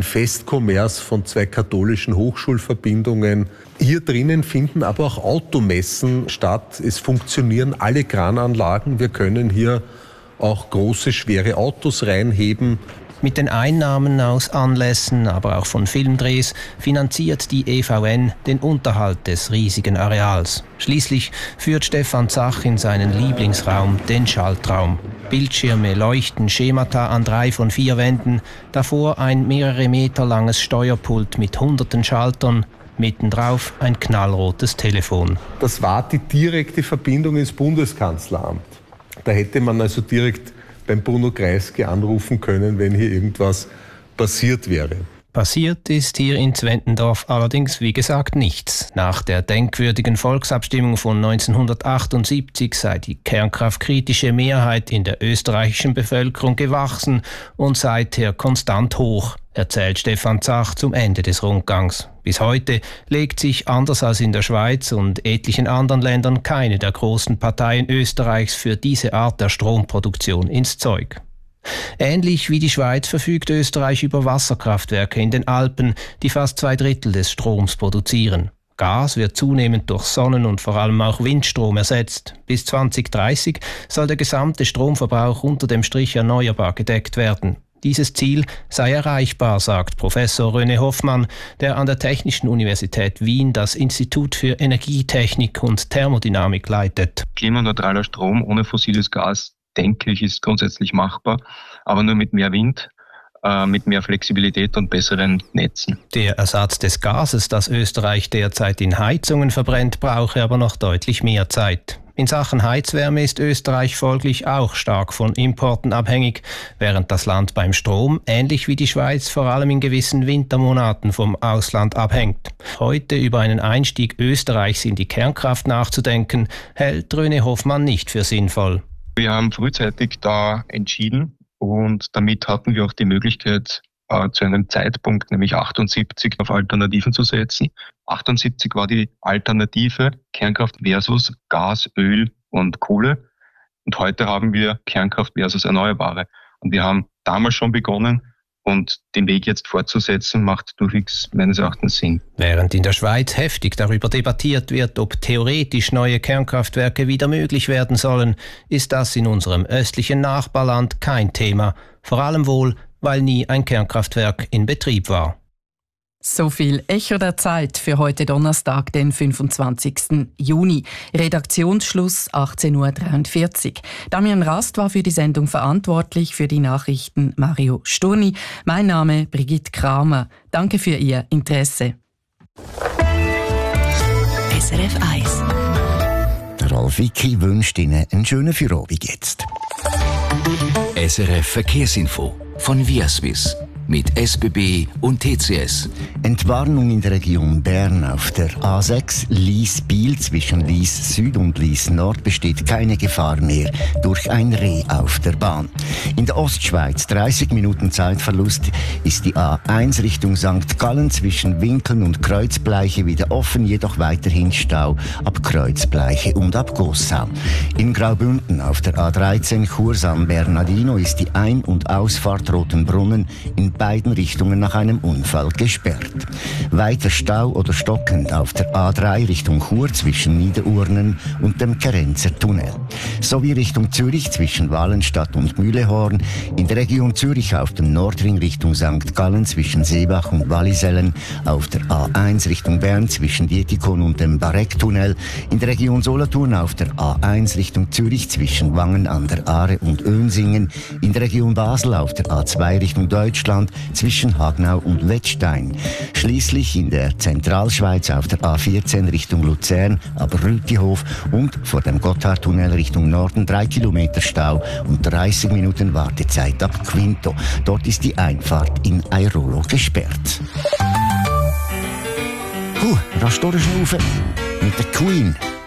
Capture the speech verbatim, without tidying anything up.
Festkommers von zwei katholischen Hochschulverbindungen. Hier drinnen finden aber auch Automessen statt. Es funktionieren alle Krananlagen. Wir können hier auch große, schwere Autos reinheben. Mit den Einnahmen aus Anlässen, aber auch von Filmdrehs, finanziert die E V N den Unterhalt des riesigen Areals. Schließlich führt Stefan Zach in seinen Lieblingsraum, den Schaltraum. Bildschirme leuchten Schemata an drei von vier Wänden, davor ein mehrere Meter langes Steuerpult mit hunderten Schaltern, mittendrauf ein knallrotes Telefon. Das war die direkte Verbindung ins Bundeskanzleramt. Da hätte man also direkt beim Bruno Kreisky anrufen können, wenn hier irgendwas passiert wäre. Passiert ist hier in Zwentendorf allerdings wie gesagt nichts. Nach der denkwürdigen Volksabstimmung von neunzehnhundertachtundsiebzig sei die kernkraftkritische Mehrheit in der österreichischen Bevölkerung gewachsen und seither konstant hoch, erzählt Stefan Zach zum Ende des Rundgangs. Bis heute legt sich, anders als in der Schweiz und etlichen anderen Ländern, keine der großen Parteien Österreichs für diese Art der Stromproduktion ins Zeug. Ähnlich wie die Schweiz verfügt Österreich über Wasserkraftwerke in den Alpen, die fast zwei Drittel des Stroms produzieren. Gas wird zunehmend durch Sonnen- und vor allem auch Windstrom ersetzt. Bis zwanzig dreißig soll der gesamte Stromverbrauch unter dem Strich erneuerbar gedeckt werden. Dieses Ziel sei erreichbar, sagt Professor René Hoffmann, der an der Technischen Universität Wien das Institut für Energietechnik und Thermodynamik leitet. Klimaneutraler Strom ohne fossiles Gas, denke ich, ist grundsätzlich machbar, aber nur mit mehr Wind, äh, mit mehr Flexibilität und besseren Netzen. Der Ersatz des Gases, das Österreich derzeit in Heizungen verbrennt, brauche aber noch deutlich mehr Zeit. In Sachen Heizwärme ist Österreich folglich auch stark von Importen abhängig, während das Land beim Strom, ähnlich wie die Schweiz, vor allem in gewissen Wintermonaten vom Ausland abhängt. Heute über einen Einstieg Österreichs in die Kernkraft nachzudenken, hält René Hoffmann nicht für sinnvoll. Wir haben frühzeitig da entschieden und damit hatten wir auch die Möglichkeit, äh, zu einem Zeitpunkt, nämlich achtundsiebzig, auf Alternativen zu setzen. achtundsiebzig war die Alternative Kernkraft versus Gas, Öl und Kohle. Und heute haben wir Kernkraft versus Erneuerbare. Und wir haben damals schon begonnen, und den Weg jetzt fortzusetzen, macht durchwegs meines Erachtens Sinn. Während in der Schweiz heftig darüber debattiert wird, ob theoretisch neue Kernkraftwerke wieder möglich werden sollen, ist das in unserem östlichen Nachbarland kein Thema. Vor allem wohl, weil nie ein Kernkraftwerk in Betrieb war. So viel Echo der Zeit für heute Donnerstag, den fünfundzwanzigsten Juni. Redaktionsschluss achtzehn Uhr dreiundvierzig. Damian Rast war für die Sendung verantwortlich, für die Nachrichten Mario Sturni. Mein Name Brigitte Kramer. Danke für Ihr Interesse. S R F eins. Der Ralf Wicki wünscht Ihnen einen schönen Feierabend jetzt. S R F Verkehrsinfo von Viaswiss. Mit S B B und T C S. Entwarnung in der Region Bern auf der A sechs Lies-Biel zwischen Lies Süd und Lies Nord besteht keine Gefahr mehr durch ein Reh auf der Bahn. In der Ostschweiz dreißig Minuten Zeitverlust ist die A eins Richtung Sankt Gallen zwischen Winkeln und Kreuzbleiche wieder offen, jedoch weiterhin Stau ab Kreuzbleiche und ab Gossau. In Graubünden auf der A dreizehn Chur San Bernardino ist die Ein- und Ausfahrt Rotenbrunnen in beiden Richtungen nach einem Unfall gesperrt. Weiter Stau oder stockend auf der A drei Richtung Chur zwischen Niederurnen und dem Kerenzer Tunnel. Sowie Richtung Zürich zwischen Wallenstadt und Mühlehorn. In der Region Zürich auf dem Nordring Richtung Sankt Gallen zwischen Seebach und Wallisellen. Auf der A eins Richtung Bern zwischen Dietikon und dem Bareck-Tunnel. In der Region Solothurn auf der A eins Richtung Zürich zwischen Wangen an der Aare und Önsingen. In der Region Basel auf der A zwei Richtung Deutschland zwischen Hagnau und Wettstein. Schließlich in der Zentralschweiz auf der A vierzehn Richtung Luzern, aber Rütihof und vor dem Gotthardtunnel Richtung Norden drei Kilometer Stau und dreißig Minuten Wartezeit ab Quinto. Dort ist die Einfahrt in Airolo gesperrt. Huh, rasch durchschnaufen mit der Queen.